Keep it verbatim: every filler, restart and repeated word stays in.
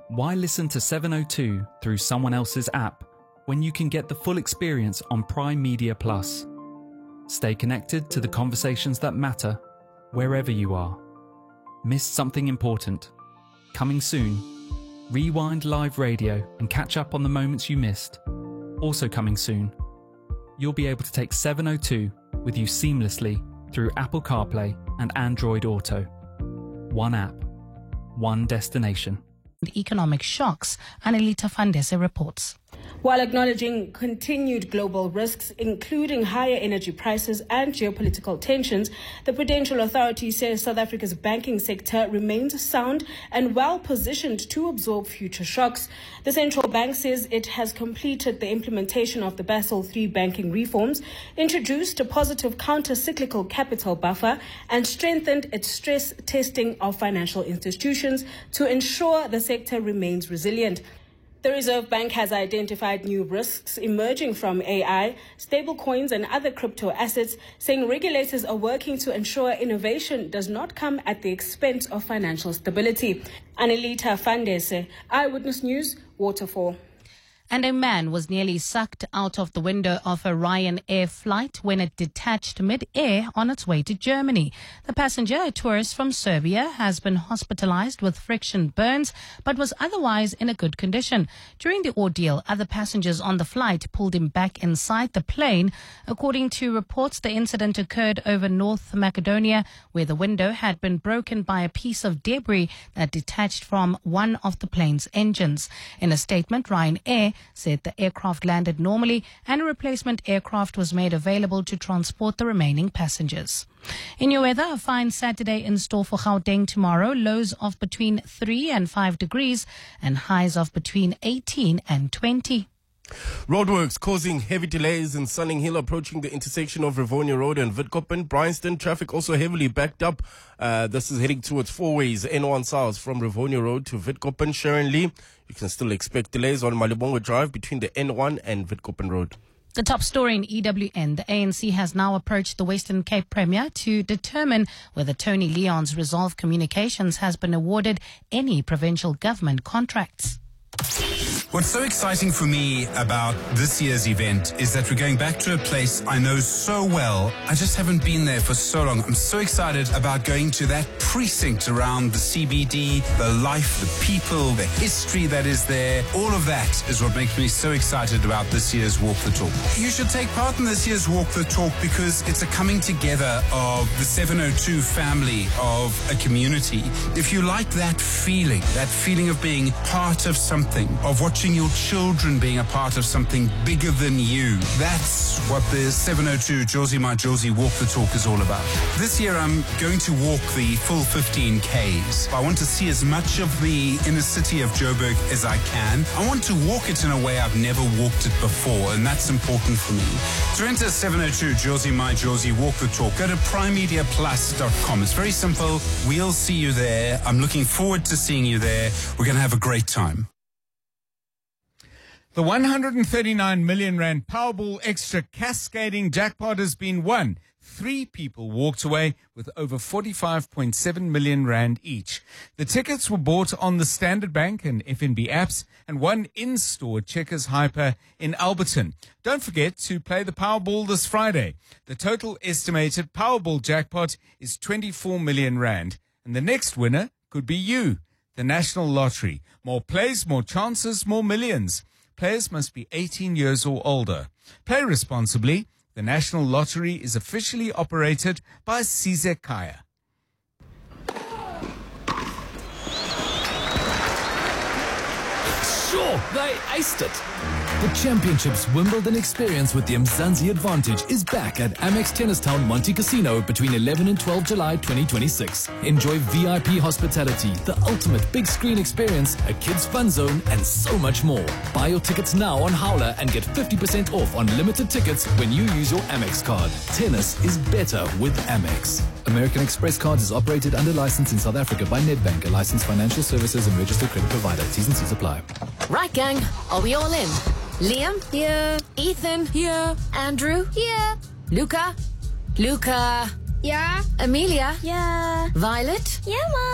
Why listen to seven oh two through someone else's app when you can get the full experience on Prime Media Plus? Stay connected to the conversations that matter wherever you are. Missed something important? Coming soon. Rewind live radio and catch up on the moments you missed. Also coming soon. You'll be able to take seven oh two with you seamlessly through Apple CarPlay and Android Auto. One app, one destination. Economic shocks, Anelita Fandese reports. While acknowledging continued global risks, including higher energy prices and geopolitical tensions, the Prudential Authority says South Africa's banking sector remains sound and well positioned to absorb future shocks. The central bank says it has completed the implementation of the Basel three banking reforms, introduced a positive counter-cyclical capital buffer, and strengthened its stress testing of financial institutions to ensure the sector remains resilient. The Reserve Bank has identified new risks emerging from A I, stablecoins and other crypto assets, saying regulators are working to ensure innovation does not come at the expense of financial stability. Anelita Fandese, Eyewitness News, Waterfall. And a man was nearly sucked out of the window of a Ryanair flight when it detached mid-air on its way to Germany. The passenger, a tourist from Serbia, has been hospitalized with friction burns but was otherwise in a good condition. During the ordeal, other passengers on the flight pulled him back inside the plane. According to reports, the incident occurred over North Macedonia, where the window had been broken by a piece of debris that detached from one of the plane's engines. In a statement, Ryanair said the aircraft landed normally and a replacement aircraft was made available to transport the remaining passengers. In your weather, a fine Saturday in store for Gauteng tomorrow. Lows of between three and five degrees and highs of between eighteen and twenty. Roadworks causing heavy delays in Sunning Hill approaching the intersection of Rivonia Road and Witkoppen. Bryanston traffic also heavily backed up. Uh, this is heading towards four ways N one South from Rivonia Road to Witkoppen. Sharon Lee, you can still expect delays on Malibongo Drive between the N one and Witkoppen Road. The top story in E W N, the A N C has now approached the Western Cape Premier to determine whether Tony Leon's Resolve Communications has been awarded any provincial government contracts. What's so exciting for me about this year's event is that we're going back to a place I know so well. I just haven't been there for so long. I'm so excited about going to that precinct around the C B D, the life, the people, the history that is there. All of that is what makes me so excited about this year's Walk the Talk. You should take part in this year's Walk the Talk because it's a coming together of the seven oh two family of a community. If you like that feeling, that feeling of being part of something, of watching your children being a part of something bigger than you. That's what the seven oh two Josie My Josie Walk the Talk is all about. This year I'm going to walk the full fifteen Ks. I want to see as much of the inner city of Joburg as I can. I want to walk it in a way I've never walked it before, and that's important for me. To enter seven oh two Josie My Josie Walk the Talk, go to prime media plus dot com. It's very simple. We'll see you there. I'm looking forward to seeing you there. We're going to have a great time. The one hundred thirty-nine million rand Powerball Extra cascading jackpot has been won. Three people walked away with over forty-five point seven million rand each. The tickets were bought on the Standard Bank and F N B apps and one in-store Checkers Hyper in Alberton. Don't forget to play the Powerball this Friday. The total estimated Powerball jackpot is twenty-four million rand. And the next winner could be you, the National Lottery. More plays, more chances, more millions. Players must be eighteen years or older. Play responsibly. The National Lottery is officially operated by Sizek Kaya. Sure, they aced it. The Championships Wimbledon experience with the Mzansi Advantage is back at Amex Tennistown Monte Casino between eleven and twelve July twenty twenty-six. Enjoy V I P hospitality, the ultimate big screen experience, a kids fun zone, and so much more. Buy your tickets now on Howler and get fifty percent off on limited tickets when you use your Amex card. Tennis is better with Amex. American Express Cards is operated under license in South Africa by Nedbank, a licensed financial services and registered credit provider. T's and C's apply. Right, gang. Are we all in? Liam? Here. Ethan? Here. Andrew? Here. Luca? Luca? Yeah. Amelia? Yeah. Violet? Yeah, Mom.